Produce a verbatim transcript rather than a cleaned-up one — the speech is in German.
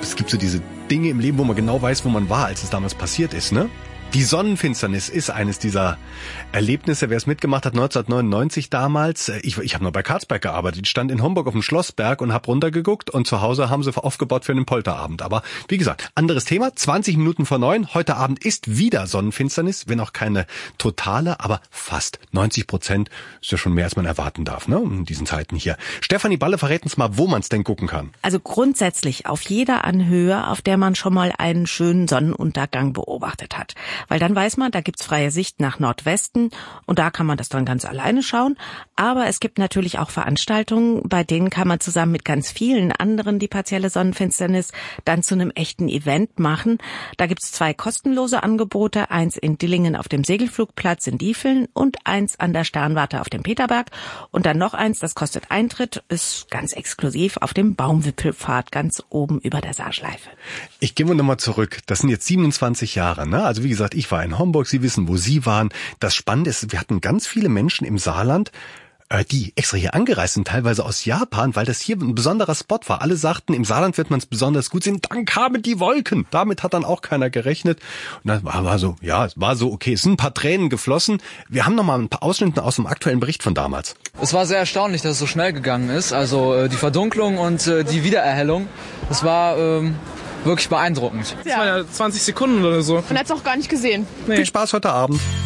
es gibt so diese Dinge im Leben, wo man genau weiß, wo man war, als es damals passiert ist, ne? Die Sonnenfinsternis ist eines dieser Erlebnisse. Wer es mitgemacht hat, neunzehnhundertneunundneunzig damals, ich, ich habe noch bei Karlsberg gearbeitet, ich stand in Homburg auf dem Schlossberg und habe runtergeguckt und zu Hause haben sie aufgebaut für einen Polterabend. Aber wie gesagt, anderes Thema, zwanzig Minuten vor neun, heute Abend ist wieder Sonnenfinsternis, wenn auch keine totale, aber fast neunzig Prozent ist ja schon mehr, als man erwarten darf, ne, in diesen Zeiten hier. Stefanie Balle, verrät uns mal, wo man es denn gucken kann. Also grundsätzlich auf jeder Anhöhe, auf der man schon mal einen schönen Sonnenuntergang beobachtet hat. Weil dann weiß man, da gibt's freie Sicht nach Nordwesten und da kann man das dann ganz alleine schauen. Aber es gibt natürlich auch Veranstaltungen, bei denen kann man zusammen mit ganz vielen anderen die partielle Sonnenfinsternis dann zu einem echten Event machen. Da gibt's zwei kostenlose Angebote, eins in Dillingen auf dem Segelflugplatz in Diefeln und eins an der Sternwarte auf dem Peterberg. Und dann noch eins, das kostet Eintritt, ist ganz exklusiv auf dem Baumwipfelpfad ganz oben über der Saarschleife. Ich gehe mal nochmal zurück. Das sind jetzt siebenundzwanzig Jahre, ne? Also wie gesagt, ich war in Homburg, Sie wissen, wo Sie waren. Das Spannende ist, wir hatten ganz viele Menschen im Saarland, die extra hier angereist sind, teilweise aus Japan, weil das hier ein besonderer Spot war. Alle sagten, im Saarland wird man es besonders gut sehen, dann kamen die Wolken. Damit hat dann auch keiner gerechnet. Und das war, war so, ja, es war so okay. Es sind ein paar Tränen geflossen. Wir haben noch mal ein paar Ausschnitte aus dem aktuellen Bericht von damals. Es war sehr erstaunlich, dass es so schnell gegangen ist. Also die Verdunklung und die Wiedererhellung, das war ähm, wirklich beeindruckend. Das waren ja zwanzig Sekunden oder so. Man hat es auch gar nicht gesehen. Nee. Viel Spaß heute Abend.